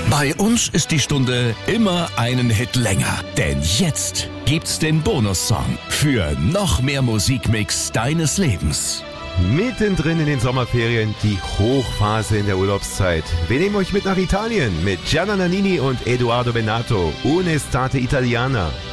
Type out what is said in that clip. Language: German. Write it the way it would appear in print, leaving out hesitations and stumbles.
Bei uns ist die Stunde immer einen Hit länger. Denn jetzt gibt's den Bonussong für noch mehr Musikmix deines Lebens. Mittendrin in den Sommerferien, die Hochphase in der Urlaubszeit. Wir nehmen euch mit nach Italien mit Gianna Nannini und Edoardo Bennato. Un'estate italiana.